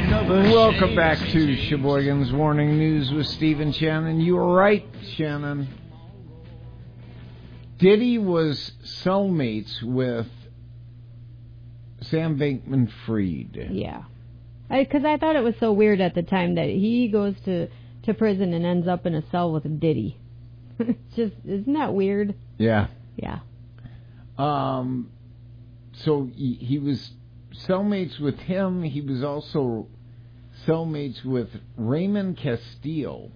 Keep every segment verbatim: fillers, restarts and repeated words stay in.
Welcome back to Sheboygan's Morning News with Steve and Shannon. You were right, Shannon. Diddy was cellmates with Sam Bankman-Fried. Yeah. Because I, I thought it was so weird at the time that he goes to, to prison and ends up in a cell with Diddy. It's just, isn't that weird? Yeah. Yeah. Um. So he, he was cellmates with him. He was also cellmates with Raymond Castillo.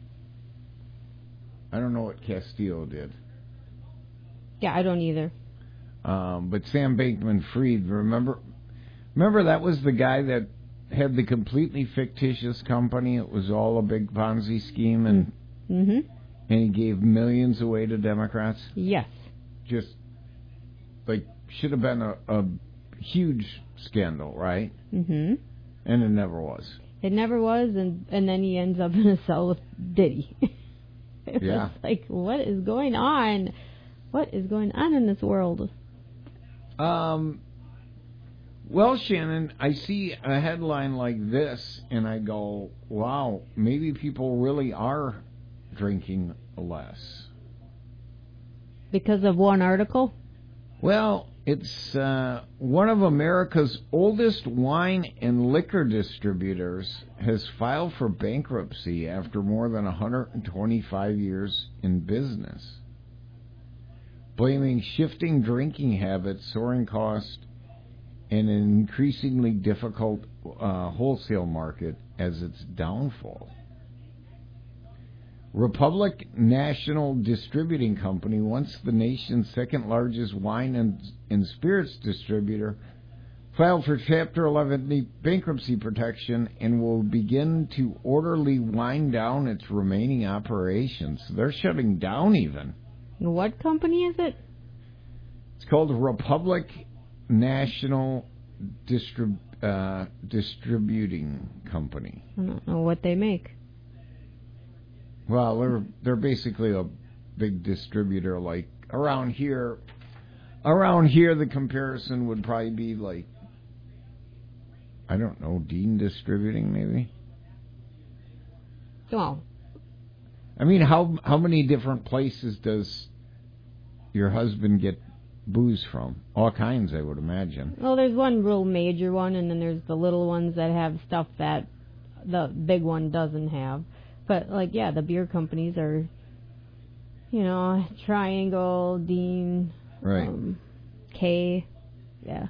I don't know what Castillo did. Yeah, I don't either. Um, but Sam Bankman-Fried, remember, remember that was the guy that had the completely fictitious company. It was all a big Ponzi scheme, and mm-hmm. and he gave millions away to Democrats. Yes. Just like should have been a, a huge scandal, right? Mm-hmm. And it never was. It never was, and and then he ends up in a cell with Diddy. It Yeah. was like, what is going on? What is going on in this world? Um. Well, Shannon, I see a headline like this, and I go, wow, maybe people really are drinking less. Because of one article? Well, it's uh, one of America's oldest wine and liquor distributors has filed for bankruptcy after more than one hundred twenty-five years in business, blaming shifting drinking habits, soaring costs, and an increasingly difficult uh, wholesale market as its downfall. Republic National Distributing Company, once the nation's second largest wine and, and spirits distributor, filed for Chapter eleven bankruptcy protection and will begin to orderly wind down its remaining operations. They're shutting down even. What company is it? It's called Republic National Distrib- uh, Distributing Company. I don't know what they make. Well, they're they're basically a big distributor. Like around here, around here, the comparison would probably be like, I don't know, Dean Distributing, maybe. Well, I mean, how how many different places does your husband get booze from? All kinds, I would imagine. well, there's one real major one, and then there's the little ones that have stuff that the big one doesn't have. But, like, yeah, the beer companies are, you know, Triangle, Dean, Right. um, K, yeah.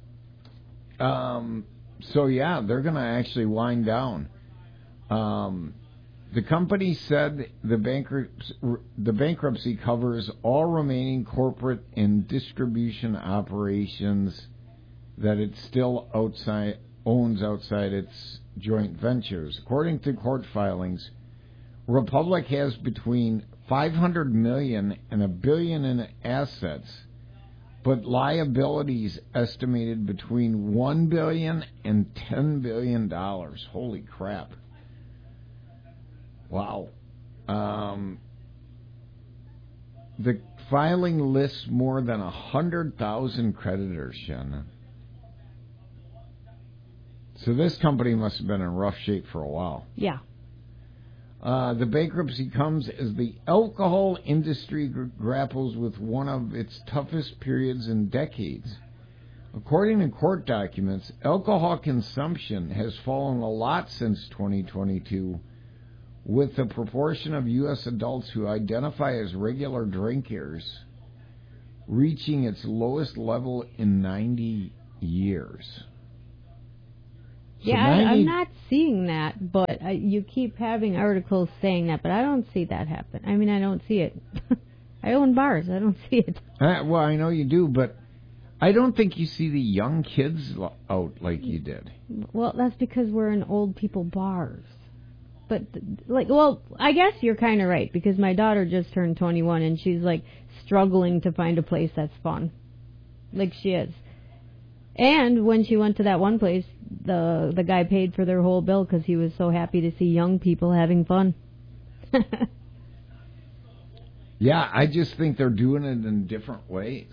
Um. So, yeah, they're going to actually wind down. Um, the company said the, bankruptcy, the bankruptcy covers all remaining corporate and distribution operations that it still outside owns outside its joint ventures. According to court filings, Republic has between five hundred million dollars and a billion in assets, but liabilities estimated between one billion dollars and ten billion dollars. Holy crap. Wow. Um, the filing lists more than one hundred thousand creditors, Shannon. So this company must have been in rough shape for a while. Yeah. Uh, the bankruptcy comes as the alcohol industry gr- grapples with one of its toughest periods in decades. According to court documents, alcohol consumption has fallen a lot since twenty twenty-two, with the proportion of U S adults who identify as regular drinkers reaching its lowest level in ninety years. So Yeah, I, ninety I'm not seeing that, but uh, you keep having articles saying that, but I don't see that happen. I mean, I don't see it. I own bars. I don't see it. Uh, well, I know you do, but I don't think you see the young kids lo- out like you did. Well, that's because we're in old people bars. But, like, well, I guess you're kind of right, because my daughter just turned twenty-one, and she's, like, struggling to find a place that's fun. Like, she is. And when she went to that one place, the the guy paid for their whole bill because he was so happy to see young people having fun. Yeah, I just think they're doing it in different ways.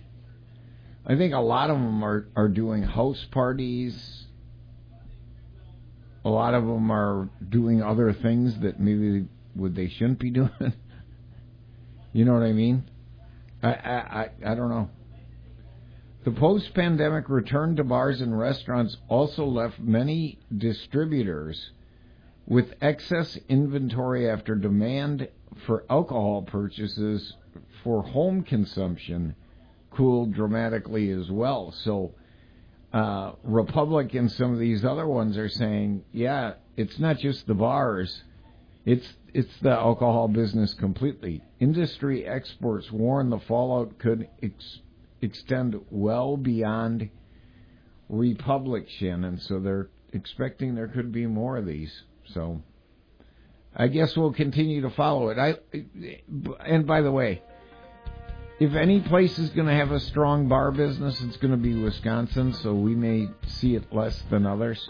I think a lot of them are, are doing house parties. a lot of them are doing other things that maybe would they shouldn't be doing. You know what I mean? I, I, I, I don't know. The post-pandemic return to bars and restaurants also left many distributors with excess inventory after demand for alcohol purchases for home consumption cooled dramatically as well. So uh, Republic and some of these other ones are saying, yeah, it's not just the bars, it's it's the alcohol business completely. Industry experts warn the fallout could ex- extend well beyond Republic, Shannon, so they're expecting there could be more of these. So I guess we'll continue to follow it. I and by the way, if any place is going to have a strong bar business, it's going to be Wisconsin, so we may see it less than others.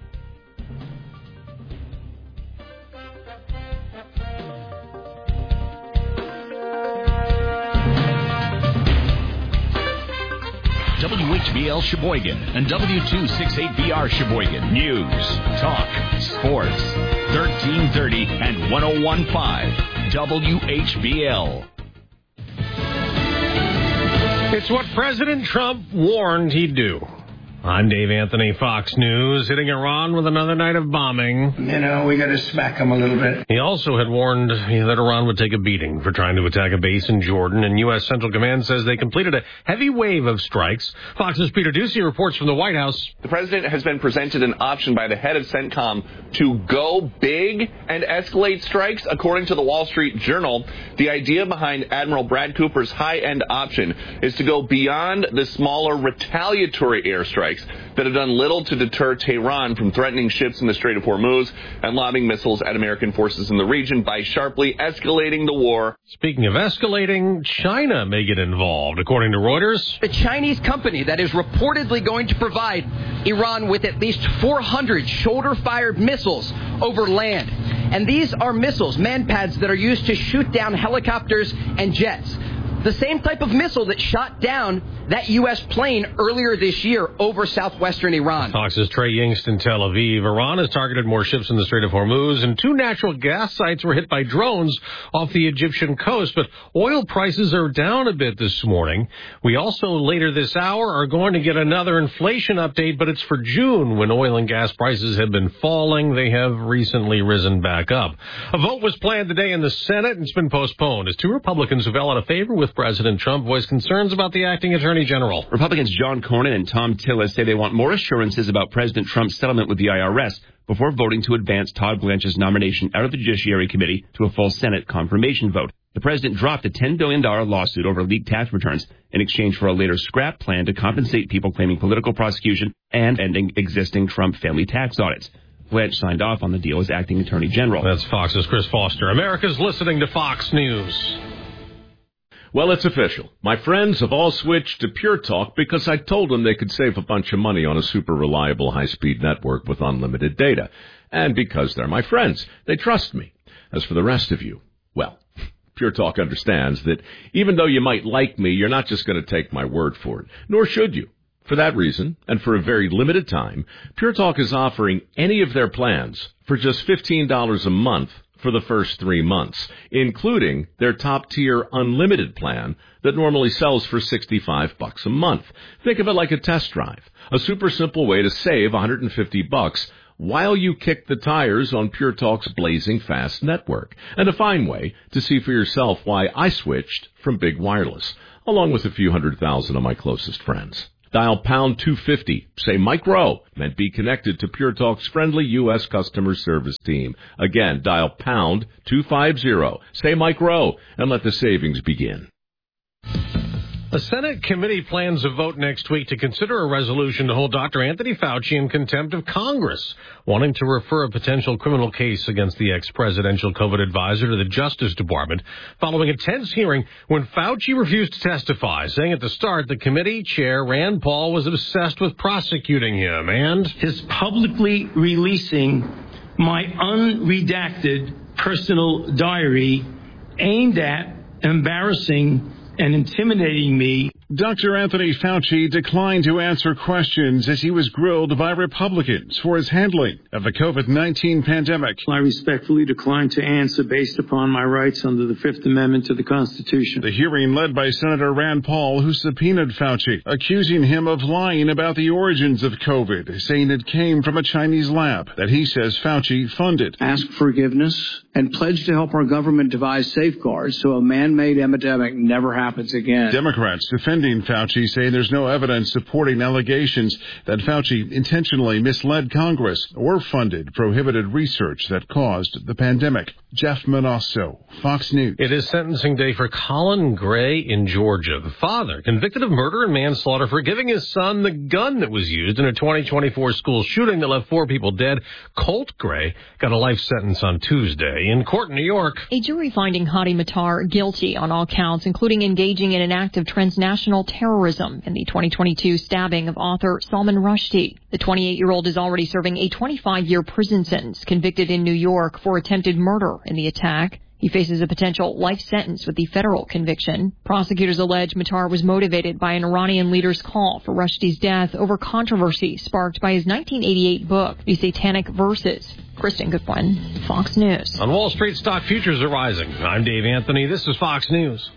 W H B L Sheboygan and W two sixty-eight B R Sheboygan. News, talk, sports. thirteen thirty and one oh one point five W H B L. It's what President Trump warned he'd do. I'm Dave Anthony, Fox News, hitting Iran with another night of bombing. You know, we got to smack them a little bit. He also had warned that Iran would take a beating for trying to attack a base in Jordan, and U S. Central Command says they completed a heavy wave of strikes. Fox's Peter Ducey reports from the White House. The president has been presented an option by the head of CENTCOM to go big and escalate strikes. According to the Wall Street Journal, the idea behind Admiral Brad Cooper's high-end option is to go beyond the smaller retaliatory airstrikes that have done little to deter Tehran from threatening ships in the Strait of Hormuz and lobbing missiles at American forces in the region by sharply escalating the war. Speaking of escalating, China may get involved, according to Reuters. A Chinese company that is reportedly going to provide Iran with at least four hundred shoulder-fired missiles over land. And these are missiles, man-pads, that are used to shoot down helicopters and jets. The same type of missile that shot down that U S plane earlier this year over southwestern Iran. Fox's Trey Yingst in Tel Aviv. Iran has targeted more ships in the Strait of Hormuz, and two natural gas sites were hit by drones off the Egyptian coast. But oil prices are down a bit this morning. We also, later this hour, are going to get another inflation update, but it's for June, when oil and gas prices have been falling. They have recently risen back up. A vote was planned today in the Senate, and it's been postponed as two Republicans who fell out of favor with President Trump voiced concerns about the acting attorney general. Republicans John Cornyn and Tom Tillis say they want more assurances about President Trump's settlement with the I R S before voting to advance Todd Blanche's nomination out of the Judiciary Committee to a full Senate confirmation vote. The president dropped a ten billion dollars lawsuit over leaked tax returns in exchange for a later scrap plan to compensate people claiming political prosecution and ending existing Trump family tax audits. Blanche signed off on the deal as acting attorney general. That's Fox's Chris Foster. America's listening to Fox News. Well, it's official. My friends have all switched to Pure Talk because I told them they could save a bunch of money on a super reliable high-speed network with unlimited data. And because they're my friends, they trust me. As for the rest of you, well, Pure Talk understands that even though you might like me, you're not just going to take my word for it, nor should you. For that reason, and for a very limited time, Pure Talk is offering any of their plans for just fifteen dollars a month for the first three months, including their top-tier unlimited plan that normally sells for sixty-five bucks a month. Think of it like a test drive, a super simple way to save one hundred fifty bucks while you kick the tires on Pure Talk's blazing fast network, and a fine way to see for yourself why I switched from Big Wireless, along with a few hundred thousand of my closest friends. Dial pound two fifty, say Mike Rowe, and be connected to Pure Talk's friendly U S customer service team. Again, dial pound two fifty, say Mike Rowe, and let the savings begin. A Senate committee plans a vote next week to consider a resolution to hold Doctor Anthony Fauci in contempt of Congress, wanting to refer a potential criminal case against the ex-presidential COVID advisor to the Justice Department, following a tense hearing when Fauci refused to testify, saying at the start the committee chair, Rand Paul, was obsessed with prosecuting him, and his publicly releasing my unredacted personal diary aimed at embarrassing and intimidating me. Doctor Anthony Fauci declined to answer questions as he was grilled by Republicans for his handling of the COVID nineteen pandemic. I respectfully decline to answer based upon my rights under the Fifth Amendment to the Constitution. The hearing led by Senator Rand Paul, who subpoenaed Fauci, accusing him of lying about the origins of COVID, saying it came from a Chinese lab that he says Fauci funded. Ask forgiveness and pledge to help our government devise safeguards so a man-made epidemic never happens again. Democrats defending Fauci say there's no evidence supporting allegations that Fauci intentionally misled Congress or funded prohibited research that caused the pandemic. Jeff Manasso, Fox News. It is sentencing day for Colin Gray in Georgia. The father, convicted of murder and manslaughter for giving his son the gun that was used in a twenty twenty-four school shooting that left four people dead. Colt Gray got a life sentence on Tuesday in court in New York. A jury finding Hadi Matar guilty on all counts, including engaging in an act of transnational terrorism in the twenty twenty-two stabbing of author Salman Rushdie. The twenty-eight-year-old is already serving a twenty-five-year prison sentence, convicted in New York for attempted murder in the attack. He faces a potential life sentence with the federal conviction. Prosecutors allege Matar was motivated by an Iranian leader's call for Rushdie's death over controversy sparked by his nineteen eighty-eight book, The Satanic Verses. Kristen Goodwin, Fox News. On Wall Street, stock futures are rising. I'm Dave Anthony. This is Fox News.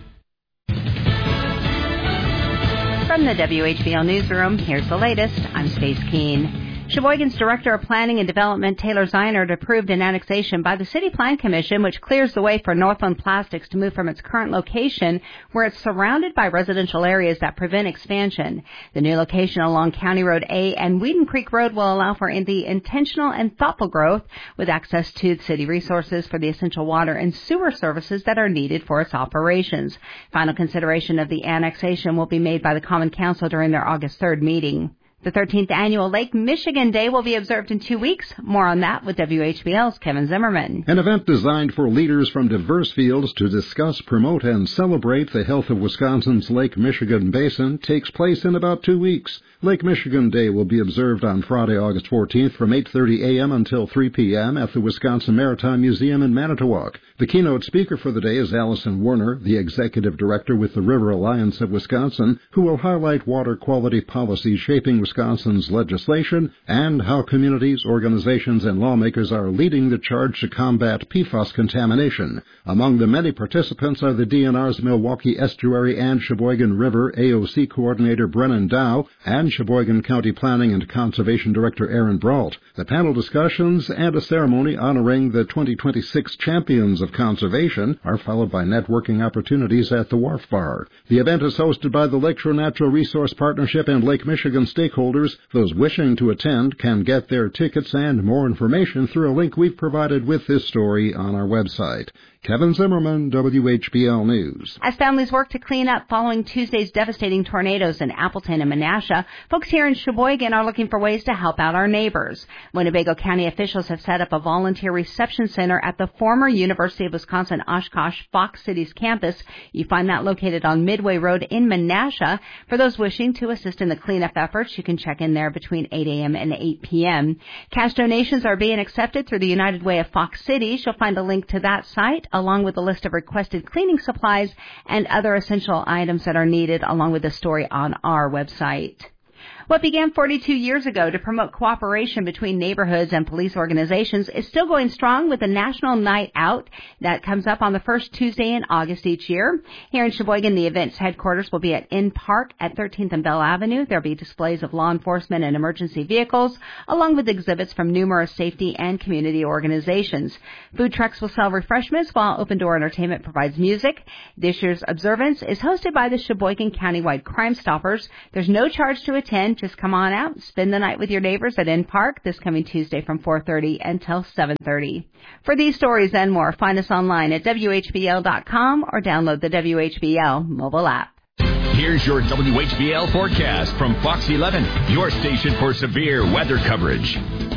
From the W H B L Newsroom, here's the latest. I'm Stace Keene. Sheboygan's Director of Planning and Development, Taylor Zeinert, approved an annexation by the City Plan Commission, which clears the way for Northland Plastics to move from its current location, where it's surrounded by residential areas that prevent expansion. The new location along County Road A and Whedon Creek Road will allow for the intentional and thoughtful growth with access to city resources for the essential water and sewer services that are needed for its operations. Final consideration of the annexation will be made by the Common Council during their August third meeting. The thirteenth Annual Lake Michigan Day will be observed in two weeks. More on that with W H B L's Kevin Zimmerman. An event designed for leaders from diverse fields to discuss, promote, and celebrate the health of Wisconsin's Lake Michigan Basin takes place in about two weeks. Lake Michigan Day will be observed on Friday, August fourteenth from eight thirty a.m. until three p.m. at the Wisconsin Maritime Museum in Manitowoc. The keynote speaker for the day is Allison Werner, the Executive Director with the River Alliance of Wisconsin, who will highlight water quality policies shaping Wisconsin's legislation and how communities, organizations, and lawmakers are leading the charge to combat P F A S contamination. Among the many participants are the D N R's Milwaukee Estuary and Sheboygan River A O C Coordinator Brennan Dow and Sheboygan County Planning and Conservation Director Aaron Brault. The panel discussions and a ceremony honoring the twenty twenty-six champions of conservation are followed by networking opportunities at the Wharf Bar. The event is hosted by the Lakeshore Natural Resource Partnership and Lake Michigan stakeholders. Those wishing to attend can get their tickets and more information through a link we've provided with this story on our website. Kevin Zimmerman, W H B L News. As families work to clean up following Tuesday's devastating tornadoes in Appleton and Menasha, folks here in Sheboygan are looking for ways to help out our neighbors. Winnebago County officials have set up a volunteer reception center at the former University of Wisconsin Oshkosh Fox Cities campus. You find that located on Midway Road in Menasha. For those wishing to assist in the cleanup efforts, you can check in there between eight a.m. and eight p.m. Cash donations are being accepted through the United Way of Fox Cities. You'll find a link to that site, along with a list of requested cleaning supplies and other essential items that are needed, along with the story on our website. What began forty-two years ago to promote cooperation between neighborhoods and police organizations is still going strong with a National Night Out that comes up on the first Tuesday in August each year. Here in Sheboygan, the event's headquarters will be at Inn Park at thirteenth and Bell Avenue. There'll be displays of law enforcement and emergency vehicles, along with exhibits from numerous safety and community organizations. Food trucks will sell refreshments, while Open Door Entertainment provides music. This year's observance is hosted by the Sheboygan Countywide Crime Stoppers. There's no charge to attend. Just come on out and spend the night with your neighbors at Inn Park this coming Tuesday from four thirty until seven thirty. For these stories and more, find us online at W H B L dot com or download the W H B L mobile app. Here's your W H B L forecast from Fox eleven, your station for severe weather coverage.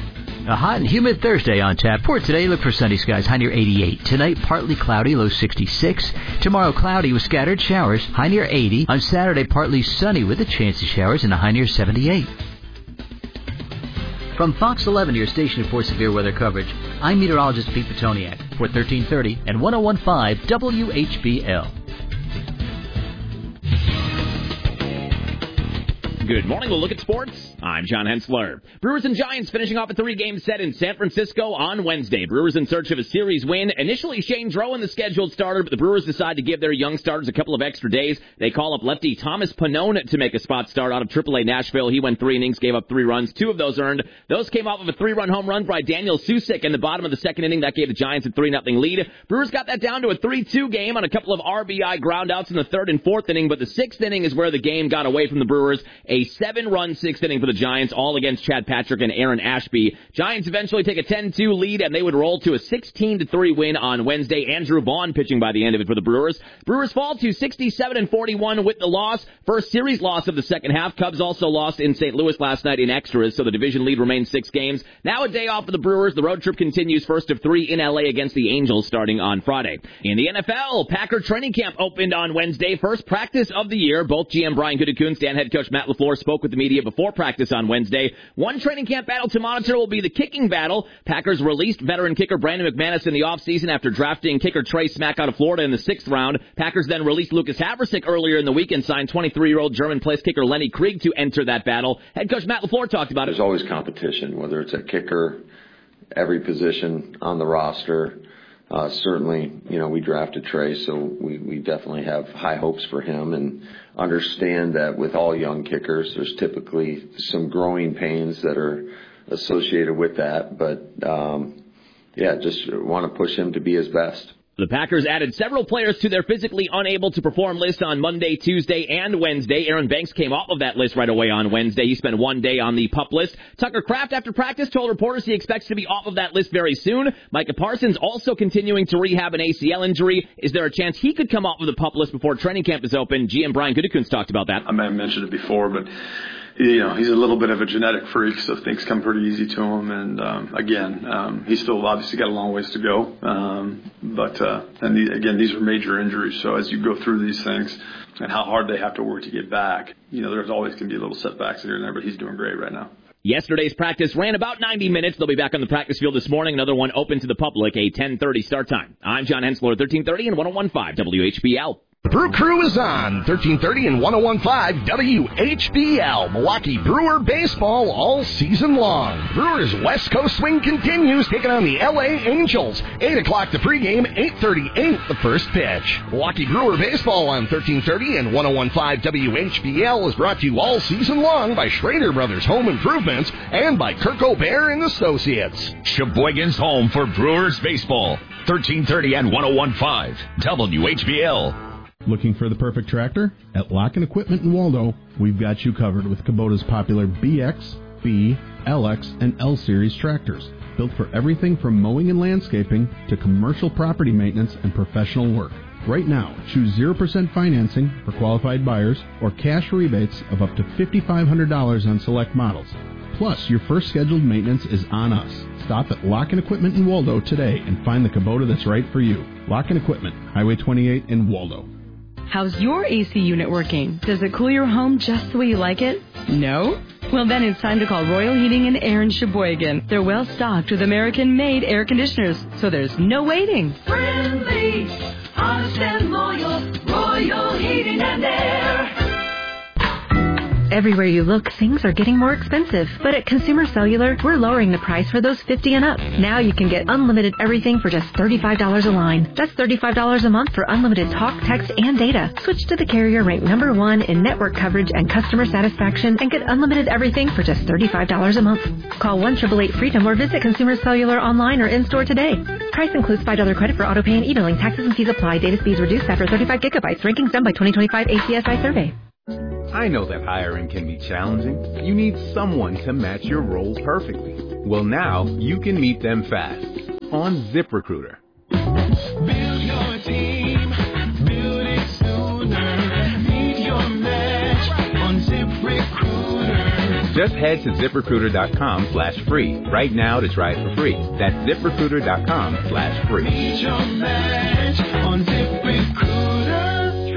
A hot and humid Thursday on tap. For today, look for sunny skies, high near eighty-eight. Tonight, partly cloudy, low sixty-six. Tomorrow, cloudy with scattered showers, high near eighty. On Saturday, partly sunny with a chance of showers and a high near seventy-eight. From Fox eleven, your station for severe weather coverage, I'm meteorologist Pete Petoniak for thirteen thirty and ten fifteen W H B L. Good morning. We'll look at sports. I'm John Hensler. Brewers and Giants finishing off a three-game set in San Francisco on Wednesday. Brewers in search of a series win. Initially, Shane Drowan, the scheduled starter, but the Brewers decide to give their young starters a couple of extra days. They call up lefty Thomas Pannone to make a spot start out of triple A Nashville. He went three innings, gave up three runs. Two of those earned. Those came off of a three-run home run by Daniel Susick in the bottom of the second inning. That gave the Giants a three nothing lead. Brewers got that down to a three two game on a couple of R B I groundouts in the third and fourth inning, but the sixth inning is where the game got away from the Brewers. A seven-run sixth inning for the Giants, all against Chad Patrick and Aaron Ashby. Giants eventually take a ten two lead, and they would roll to a sixteen to three win on Wednesday. Andrew Vaughn pitching by the end of it for the Brewers. Brewers fall to sixty-seven and forty-one with the loss. First series loss of the second half. Cubs also lost in Saint Louis last night in extras, so the division lead remains six games. Now a day off for the Brewers. The road trip continues, first of three in L A against the Angels starting on Friday. In the N F L, Packer training camp opened on Wednesday. First practice of the year. Both G M Brian Gutekunst and head coach Matt LaFleur spoke with the media before practice on Wednesday. One training camp battle to monitor will be the kicking battle. Packers released veteran kicker Brandon McManus in the offseason after drafting kicker Trey Smack out of Florida in the sixth round. Packers then released Lucas Haversick earlier in the week and signed twenty-three-year-old German place kicker Lenny Krieg to enter that battle. Head coach Matt LaFleur talked about it. There's always competition, whether it's a kicker, every position on the roster. Uh, certainly, you know, we drafted Trey, so we, we definitely have high hopes for him and understand that with all young kickers, there's typically some growing pains that are associated with that. But, um, yeah, just want to push him to be his best. The Packers added several players to their physically unable to perform list on Monday, Tuesday, and Wednesday. Aaron Banks came off of that list right away on Wednesday. He spent one day on the PUP list. Tucker Kraft, after practice, told reporters he expects to be off of that list very soon. Micah Parsons also continuing to rehab an A C L injury. Is there a chance he could come off of the PUP list before training camp is open? G M Brian Gutekunst talked about that. I may have mentioned it before, but you know, he's a little bit of a genetic freak, so things come pretty easy to him. And, um, again, um, he's still obviously got a long ways to go. Um, but, uh, and the, again, these are major injuries. So as you go through these things and how hard they have to work to get back, you know, there's always going to be little setbacks here and there, but he's doing great right now. Yesterday's practice ran about ninety minutes. They'll be back on the practice field this morning. Another one open to the public, a ten thirty start time. I'm John Hensler, thirteen thirty and one oh one point five W H B L. The Brew Crew is on thirteen thirty and one oh one point five W H B L. Milwaukee Brewer baseball all season long. Brewers West Coast swing continues, taking on the L A Angels. eight o'clock the pregame, eight thirty-eight the first pitch. Milwaukee Brewer baseball on thirteen thirty and one oh one point five W H B L is brought to you all season long by Schrader Brothers Home Improvements and by Kirk O'Bear and Associates. Sheboygan's home for Brewers baseball. thirteen thirty and one oh one point five W H B L. Looking for the perfect tractor? At Lock and Equipment in Waldo, we've got you covered with Kubota's popular B X, B, L X, and L Series tractors. Built for everything from mowing and landscaping to commercial property maintenance and professional work. Right now, choose zero percent financing for qualified buyers or cash rebates of up to five thousand five hundred dollars on select models. Plus, your first scheduled maintenance is on us. Stop at Lock and Equipment in Waldo today and find the Kubota that's right for you. Lock and Equipment, Highway twenty-eight in Waldo. How's your A C unit working? Does it cool your home just the way you like it? No? Well, then it's time to call Royal Heating and Air in Sheboygan. They're well stocked with American-made air conditioners, so there's no waiting. Friendly, honest and loyal, Royal Heating and Air. Everywhere you look, things are getting more expensive. But at Consumer Cellular, we're lowering the price for those fifty and up. Now you can get unlimited everything for just thirty-five dollars a line. That's thirty-five dollars a month for unlimited talk, text, and data. Switch to the carrier ranked number one in network coverage and customer satisfaction and get unlimited everything for just thirty-five dollars a month. Call one eight eight eight FREEDOM or visit Consumer Cellular online or in-store today. Price includes five dollars credit for auto pay and e-billing. Taxes and fees apply. Data speeds reduced after thirty-five gigabytes. Rankings done by twenty twenty-five A C S I survey. I know that hiring can be challenging. You need someone to match your role perfectly. Well, now you can meet them fast on ZipRecruiter. Build your team, build it sooner. Meet your match on ZipRecruiter. Just head to ZipRecruiter.com slash free right now to try it for free. That's ZipRecruiter.com slash free. Meet your match on ZipRecruiter.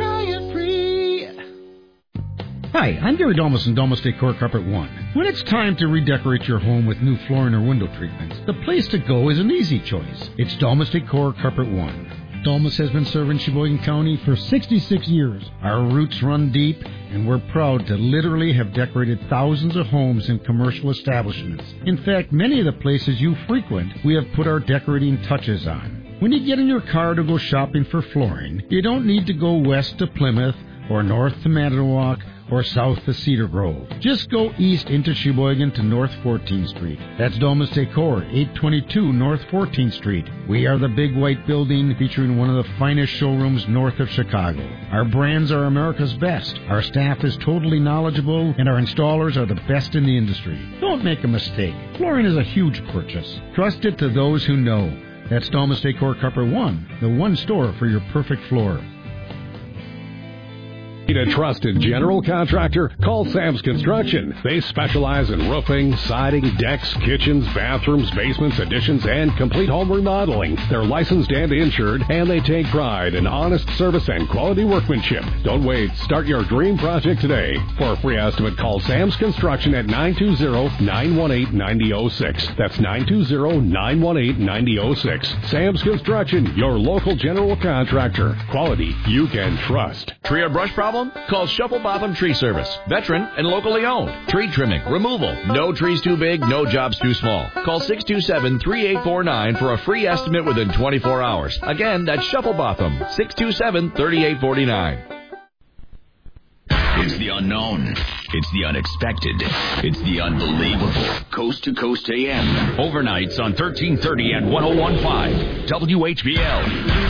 Hi, I'm Gary Domus from Domus Decor Carpet One. When it's time to redecorate your home with new flooring or window treatments, the place to go is an easy choice. It's Domus Decor Carpet One. Domus has been serving Sheboygan County for sixty-six years. Our roots run deep, and we're proud to literally have decorated thousands of homes and commercial establishments. In fact, many of the places you frequent, we have put our decorating touches on. When you get in your car to go shopping for flooring, you don't need to go west to Plymouth or north to Manitowoc or south to Cedar Grove. Just go east into Sheboygan to North fourteenth Street. That's Domus Decor, eight twenty-two North fourteenth Street. We are the big white building featuring one of the finest showrooms north of Chicago. Our brands are America's best. Our staff is totally knowledgeable, and our installers are the best in the industry. Don't make a mistake. Flooring is a huge purchase. Trust it to those who know. That's Domus Decor Cupper One, the one store for your perfect floor. Need a trusted general contractor? Call Sam's Construction. They specialize in roofing, siding, decks, kitchens, bathrooms, basements, additions, and complete home remodeling. They're licensed and insured, and they take pride in honest service and quality workmanship. Don't wait. Start your dream project today. For a free estimate, call Sam's Construction at nine two zero, nine one eight, nine zero zero six. That's nine two zero, nine one eight, nine zero zero six. Sam's Construction, your local general contractor. Quality you can trust. Tree or brush problem? Call Shuffle Botham Tree Service. Veteran and locally owned. Tree trimming, removal. No trees too big, no jobs too small. Call six two seven, three eight four nine for a free estimate within twenty-four hours. Again, that's Shuffle Botham. six two seven, three eight four nine. It's the unknown. It's the unexpected. It's the unbelievable. Coast to Coast A M. Overnights on thirteen thirty and one oh one point five W H B L.